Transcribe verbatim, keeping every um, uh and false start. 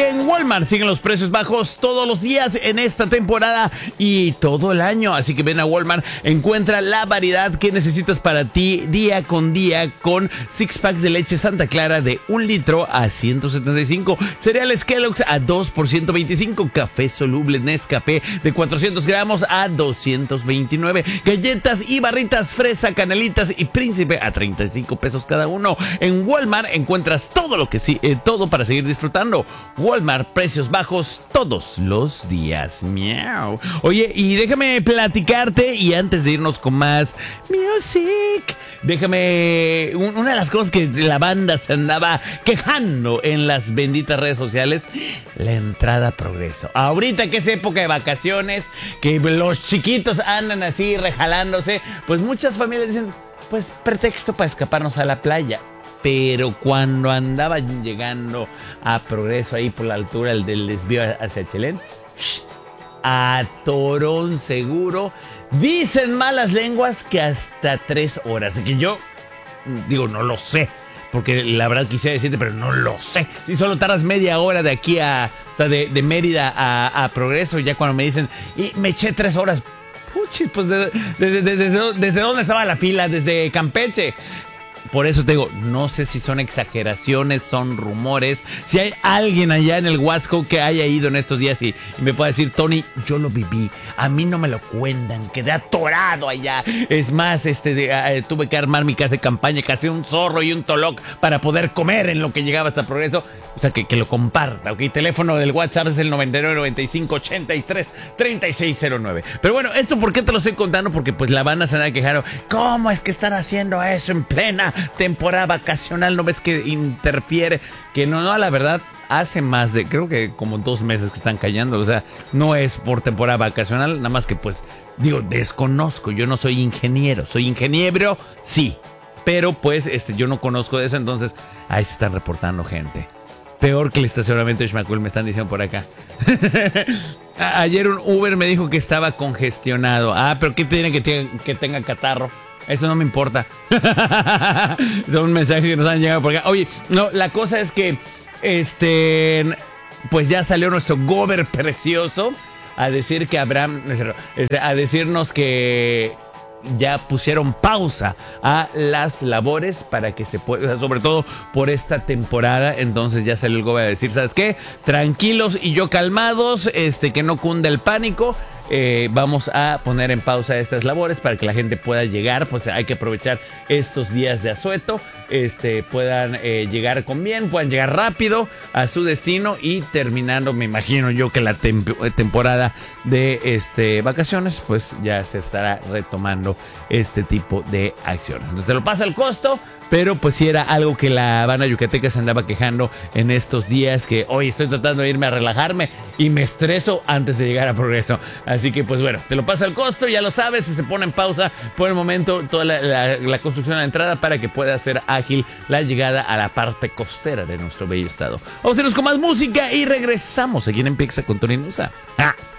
porque en Walmart siguen los precios bajos todos los días en esta temporada y todo el año. Así que ven a Walmart, encuentra la variedad que necesitas para ti día con día con six packs de leche Santa Clara de un litro a ciento setenta y cinco, cereales Kellogg's a dos por ciento veinticinco, café soluble Nescafé de cuatrocientos gramos a doscientos veintinueve, galletas y barritas fresa, canelitas y príncipe a treinta y cinco pesos cada uno. En Walmart encuentras todo lo que sí, eh, todo para seguir disfrutando. Walmart, precios bajos todos los días. Miau. Oye, y déjame platicarte, y antes de irnos con más music, déjame, una de las cosas que la banda se andaba quejando en las benditas redes sociales, la entrada a Progreso. Ahorita que es época de vacaciones, que los chiquitos andan así rejalándose, pues muchas familias dicen, pues pretexto para escaparnos a la playa. Pero cuando andaban llegando a Progreso, ahí por la altura el del desvío hacia Chelén, a Torón seguro, dicen malas lenguas que hasta tres horas. Que yo digo, no lo sé, porque la verdad quisiera decirte, pero no lo sé. Si solo tardas media hora de aquí a, o sea, de, de Mérida a, a Progreso, ya cuando me dicen, y me eché tres horas, puchis, pues desde, desde, desde, desde dónde estaba la fila, desde Campeche. Por eso te digo, no sé si son exageraciones, son rumores. Si hay alguien allá en el WhatsApp que haya ido en estos días y, y me pueda decir, Tony, yo lo viví, a mí no me lo cuentan, quedé atorado allá. Es más, este, de, uh, tuve que armar mi casa de campaña, casi un zorro y un toloc para poder comer en lo que llegaba hasta Progreso. O sea, que, que lo comparta, ¿ok? Teléfono del WhatsApp es el noventa y nueve, noventa y cinco, ochenta y tres, treinta y seis cero nueve. Pero bueno, ¿esto por qué te lo estoy contando? Porque pues la banda se anda quejando. ¿Cómo es que están haciendo eso en plena temporada vacacional? ¿No ves que interfiere? Que no, no, la verdad, hace más de, creo que como dos meses que están callando. O sea, no es por temporada vacacional, nada más que pues, digo, desconozco. Yo no soy ingeniero, soy ingeniero, sí. Pero pues, este, yo no conozco de eso, entonces ahí se están reportando gente. Peor que el estacionamiento de Xmacul, me están diciendo por acá. Ayer un Uber me dijo que estaba congestionado. Ah, pero ¿qué tiene que, tiene, que tenga catarro? Eso no me importa. Son mensajes que nos han llegado por acá. Oye, no, la cosa es que, este, pues ya salió nuestro gober precioso a decir que Abraham, a decirnos que ya pusieron pausa a las labores para que se pueda, o sea, sobre todo por esta temporada. Entonces ya salió el gobierno a decir, ¿sabes qué? Tranquilos y yo calmados, este, que no cunda el pánico. Eh, vamos a poner en pausa estas labores para que la gente pueda llegar. Pues hay que aprovechar estos días de asueto, este, puedan eh, llegar con bien, puedan llegar rápido a su destino y terminando, me imagino yo que la temp- temporada de este, vacaciones, pues ya se estará retomando este tipo de acciones. Entonces te lo pasa el costo, pero pues sí era algo que la banda yucateca se andaba quejando en estos días, que hoy estoy tratando de irme a relajarme y me estreso antes de llegar a Progreso. Así que pues bueno, te lo pasa el costo, ya lo sabes, y se pone en pausa por el momento toda la, la, la construcción de la entrada para que pueda ser ágil la llegada a la parte costera de nuestro bello estado. Vamos a irnos con más música y regresamos aquí en Empieza con Tony Nusa. ¡Ah!